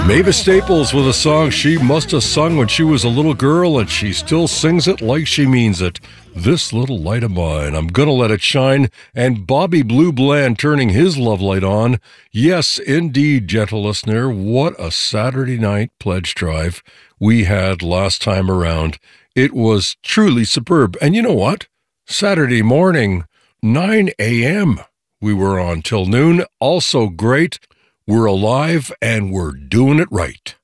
Mavis Staples with a song she must have sung when she was a little girl, and she still sings it like she means it. This little light of mine, I'm gonna let it shine. And Bobby Blue Bland turning his love light on. Yes, indeed, gentle listener, what a Saturday night pledge drive we had last time around. It was truly superb. And you know what? Saturday morning, 9 a.m. we were on till noon. Also great. We're alive and we're doing it right.